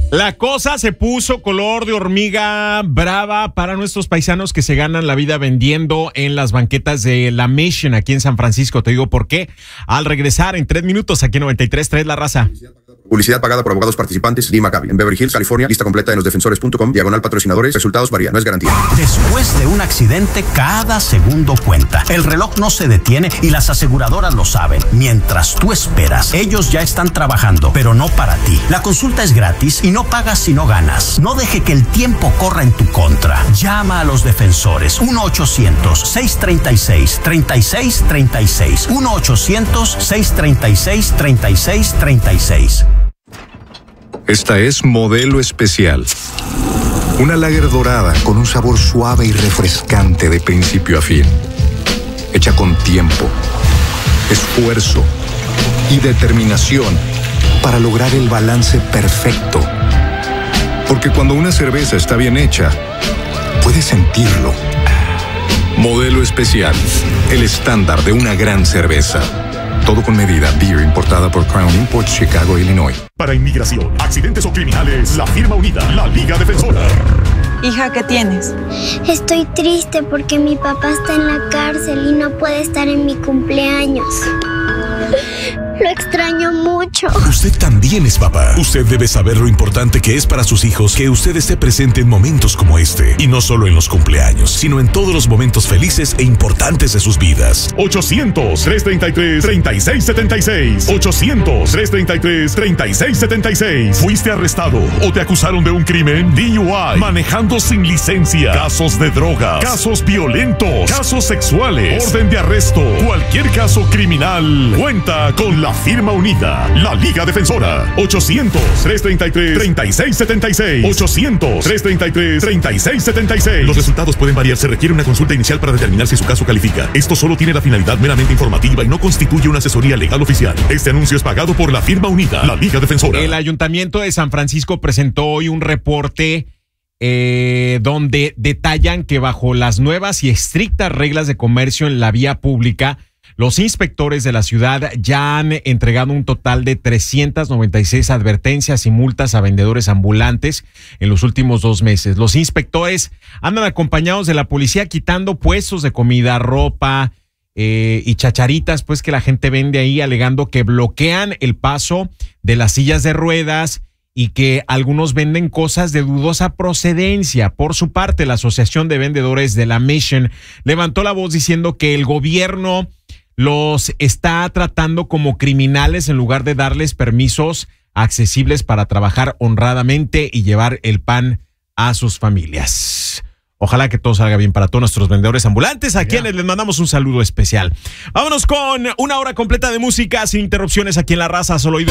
La cosa se puso color de hormiga brava para nuestros paisanos que se ganan la vida vendiendo en las banquetas de La Mission aquí en San Francisco. Te digo por qué. Al regresar en 3 minutos aquí en 93.3 La Raza. Publicidad pagada por abogados participantes. Lee Maccabi. En Beverly Hills, California. Lista completa en losdefensores.com. /patrocinadores. Resultados varían. No es garantía. Después de un accidente, cada segundo cuenta. El reloj no se detiene y las aseguradoras lo saben. Mientras tú esperas, ellos ya están trabajando, pero no para ti. La consulta es gratis y no pagas si no ganas. No deje que el tiempo corra en tu contra. Llama a los defensores. 1-800-636-3636. 1-800-636-3636. Esta es Modelo Especial. Una lager dorada con un sabor suave y refrescante de principio a fin. Hecha con tiempo, esfuerzo y determinación para lograr el balance perfecto. Porque cuando una cerveza está bien hecha, puedes sentirlo. Modelo Especial, el estándar de una gran cerveza. Todo con medida. Beer importada por Crown Imports, Chicago, Illinois. Para inmigración, accidentes o criminales, la firma unida, la Liga Defensora. Hija, ¿qué tienes? Estoy triste porque mi papá está en la cárcel y no puede estar en mi cumpleaños. Lo extraño mucho. Usted también es papá. Usted debe saber lo importante que es para sus hijos que usted esté presente en momentos como este. Y no solo en los cumpleaños, sino en todos los momentos felices e importantes de sus vidas. 800-333-3676. 800-333-3676. ¿Fuiste arrestado o te acusaron de un crimen? DUI, manejando sin licencia, casos de drogas, casos violentos, casos sexuales, orden de arresto, cualquier caso criminal. Cuenta con la firma unida, la Liga Defensora. 800-333-3676. 800-333-3676. Los resultados pueden variar. Se requiere una consulta inicial para determinar si su caso califica. Esto solo tiene la finalidad meramente informativa y no constituye una asesoría legal oficial. Este anuncio es pagado por la firma unida, la Liga Defensora. El Ayuntamiento de San Francisco presentó hoy un reporte donde detallan que bajo las nuevas y estrictas reglas de comercio en la vía pública, los inspectores de la ciudad ya han entregado un total de 396 advertencias y multas a vendedores ambulantes en los últimos 2 meses. Los inspectores andan acompañados de la policía quitando puestos de comida, ropa y chacharitas, pues que la gente vende ahí, alegando que bloquean el paso de las sillas de ruedas y que algunos venden cosas de dudosa procedencia. Por su parte, la Asociación de Vendedores de La Mission levantó la voz diciendo que el gobierno los está tratando como criminales en lugar de darles permisos accesibles para trabajar honradamente y llevar el pan a sus familias. Ojalá que todo salga bien para todos nuestros vendedores ambulantes, a quienes les mandamos un saludo especial. Vámonos con 1 hora completa de música sin interrupciones aquí en La Raza. Solo